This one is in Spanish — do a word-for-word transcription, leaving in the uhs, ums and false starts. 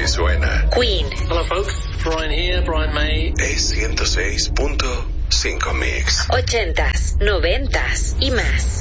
suena. Queen. Hello folks, Brian here, Brian May. Es ciento seis punto cinco Mix. Ochentas, noventas y más.